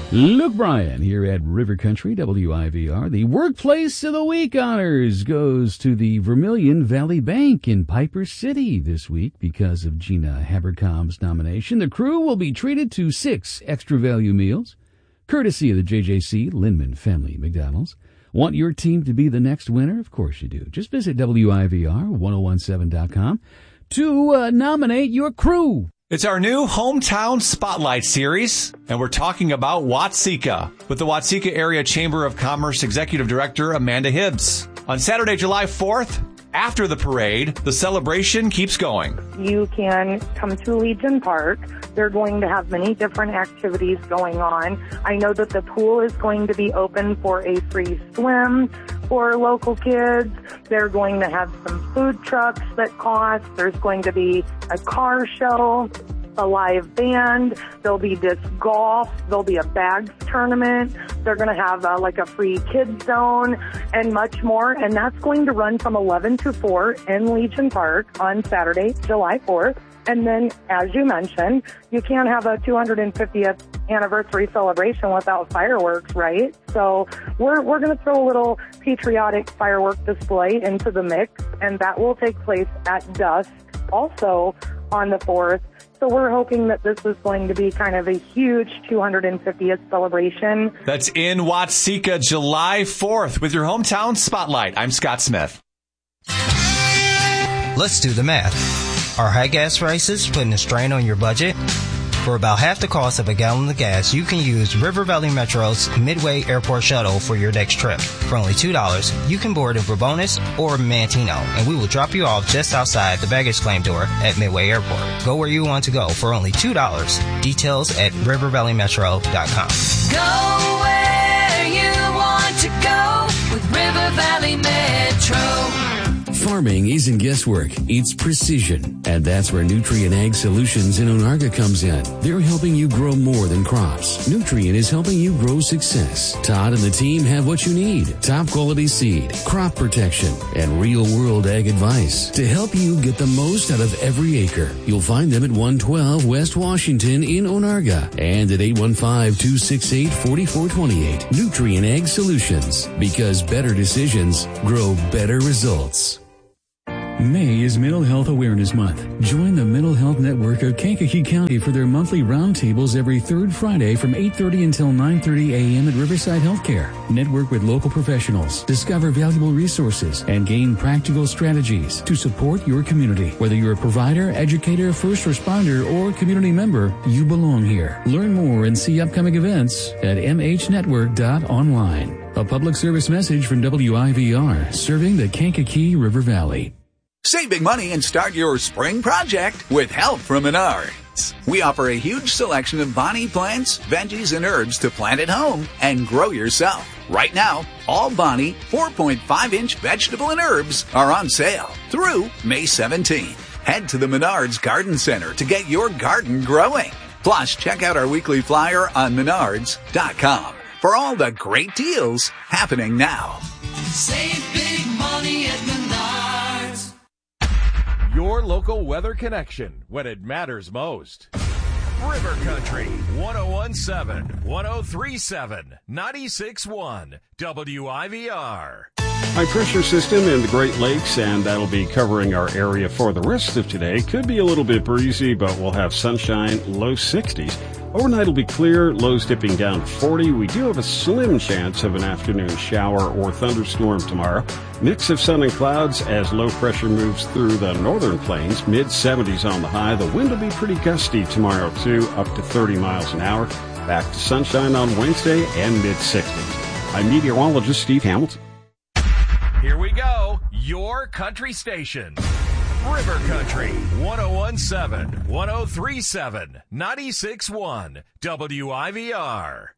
Luke Bryan here at River Country, WIVR. The Workplace of the Week honors goes to the Vermilion Valley Bank in Piper City this week because of Gina Habercom's nomination. The crew will be treated to 6 extra value meals, courtesy of the JJC Linman Family McDonald's. Want your team to be the next winner? Of course you do. Just visit WIVR1017.com to nominate your crew. It's our new Hometown Spotlight series, and we're talking about Watseka with the Watseka Area Chamber of Commerce Executive Director Amanda Hibbs. On Saturday, July 4th, after the parade, the celebration keeps going. You can come to Legion Park. They're going to have many different activities going on. I know that the pool is going to be open for a free swim for local kids. They're going to have some food trucks that cost. There's going to be a car show, a live band. There'll be disc golf. There'll be a bags tournament. They're going to have a free kids zone and much more. And that's going to run from 11 to 4 in Legion Park on Saturday, July 4th. And then, as you mentioned, you can't have a 250th anniversary celebration without fireworks, right? So we're going to throw a little patriotic firework display into the mix, and that will take place at dusk also on the 4th. So we're hoping that this is going to be kind of a huge 250th celebration. That's in Watseka, July 4th with your Hometown Spotlight. I'm Scott Smith. Let's do the math. Are high gas prices putting a strain on your budget? For about half the cost of a gallon of gas, you can use River Valley Metro's Midway Airport Shuttle for your next trip. For only $2, you can board in Verbonis or Mantino, and we will drop you off just outside the baggage claim door at Midway Airport. Go where you want to go for only $2. Details at rivervalleymetro.com. Go where you want to go with River Valley Metro. Farming isn't guesswork, it's precision. And that's where Nutrien Ag Solutions in Onarga comes in. They're helping you grow more than crops. Nutrien is helping you grow success. Todd and the team have what you need. Top quality seed, crop protection, and real world ag advice to help you get the most out of every acre. You'll find them at 112 West Washington in Onarga and at 815-268-4428. Nutrien Ag Solutions, because better decisions grow better results. May is Mental Health Awareness Month. Join the Mental Health Network of Kankakee County for their monthly roundtables every third Friday from 8:30 until 9:30 a.m. at Riverside Healthcare. Network with local professionals, discover valuable resources, and gain practical strategies to support your community. Whether you're a provider, educator, first responder, or community member, you belong here. Learn more and see upcoming events at mhnetwork.online. A public service message from WIVR, serving the Kankakee River Valley. Save big money and start your spring project with help from Menards. We offer a huge selection of Bonnie plants, veggies, and herbs to plant at home and grow yourself. Right now, all Bonnie 4.5-inch vegetable and herbs are on sale through May 17th. Head to the Menards Garden Center to get your garden growing. Plus, check out our weekly flyer on menards.com for all the great deals happening now. Save big money at Menards. Your local weather connection when it matters most. River Country, 101.7, 103.7, 96.1, WIVR. High pressure system in the Great Lakes, and that'll be covering our area for the rest of today. Could be a little bit breezy, but we'll have sunshine, low 60s. Overnight will be clear, lows dipping down to 40. We do have a slim chance of an afternoon shower or thunderstorm tomorrow. Mix of sun and clouds as low pressure moves through the northern plains. Mid-70s on the high. The wind will be pretty gusty tomorrow, too, up to 30 miles an hour. Back to sunshine on Wednesday and mid-60s. I'm meteorologist Steve Hamilton. Here we go. Your country station. River Country, 101.7, 103.7, 96.1, WIVR.